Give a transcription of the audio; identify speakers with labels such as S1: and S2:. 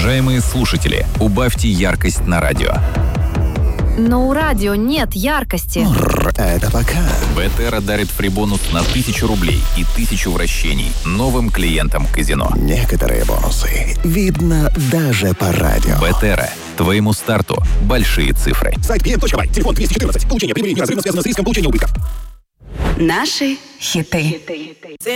S1: Уважаемые слушатели, убавьте яркость на радио.
S2: Но у радио нет яркости.
S3: Это пока.
S1: Бетера дарит фрибонус на 1000 рублей и 1000 вращений новым клиентам казино.
S3: Некоторые бонусы видно даже по радио.
S1: Бетера. Твоему старту большие цифры.
S3: Сайт pm.by. Телефон 214. Получение прибыли неразрывно связано с риском получения убытков.
S4: Наши хиты.